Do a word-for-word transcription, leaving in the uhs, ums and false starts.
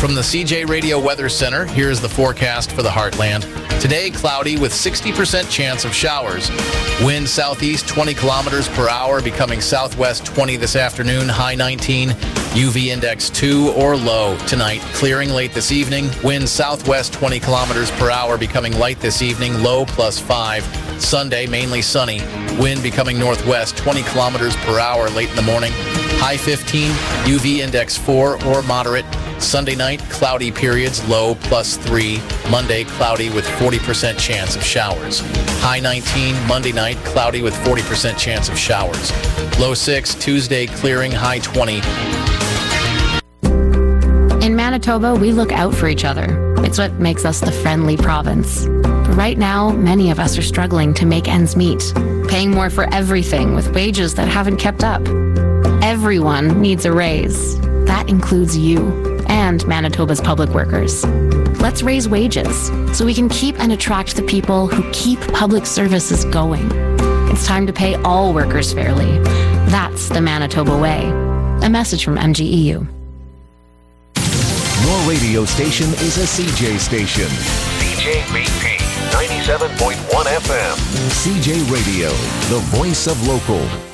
From the C J Radio Weather Center, here's the forecast for the Heartland. Today, cloudy with sixty percent chance of showers. Wind southeast twenty kilometers per hour, becoming southwest twenty this afternoon, high nineteen. U V index two or low tonight. Clearing late this evening. Wind southwest twenty kilometers per hour, becoming light this evening, low plus five. Sunday, mainly sunny. Wind becoming northwest twenty kilometers per hour late in the morning. High fifteen, U V index four or moderate. Sunday night, cloudy periods, low plus three. Monday, cloudy with forty percent chance of showers. High nineteen, Monday night, cloudy with forty percent chance of showers. Low six, Tuesday, clearing, high twenty. In Manitoba, we look out for each other. It's what makes us the friendly province. But right now, many of us are struggling to make ends meet, paying more for everything with wages that haven't kept up. Everyone needs a raise. That includes you and Manitoba's public workers. Let's raise wages so we can keep and attract the people who keep public services going. It's time to pay all workers fairly. That's the Manitoba way. A message from M G E U. Your radio station is a C J station. C J B P ninety-seven point one F M. C J Radio, the voice of local.